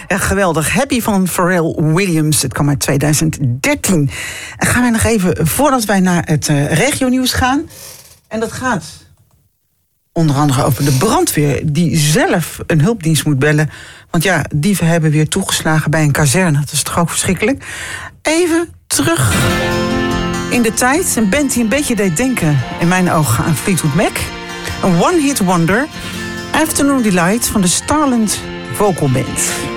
Ja, geweldig. Happy van Pharrell Williams. Het kwam uit 2013. En gaan wij nog even, voordat wij naar het regionieuws gaan. En dat gaat onder andere over de brandweer, die zelf een hulpdienst moet bellen. Want ja, dieven hebben weer toegeslagen bij een kazerne. Dat is toch ook verschrikkelijk? Even terug in de tijd. Een band die een beetje deed denken, in mijn ogen, aan Fleetwood Mac. Een one-hit wonder. Afternoon Delight van de Starland Vocal Band.